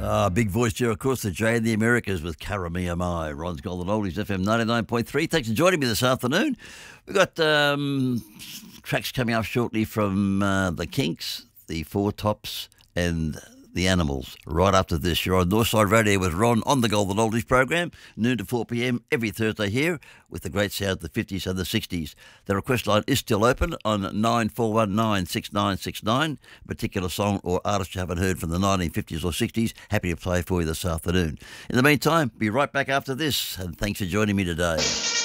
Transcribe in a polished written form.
Big voice here, of course, the J in the Americas with Karamia Mai. Ron's Golden Oldies, FM 99.3. Thanks for joining me this afternoon. We've got tracks coming up shortly from the Kinks, the Four Tops, and the Animals. Right after this, you're on Northside Radio with Ron on the Golden Oldies program, noon to 4 p.m. every Thursday here with the great sound of the 50s and the 60s. The request line is still open on 94196969. A particular song or artist you haven't heard from the 1950s or 60s, happy to play for you this afternoon. In the meantime, be right back after this, and thanks for joining me today.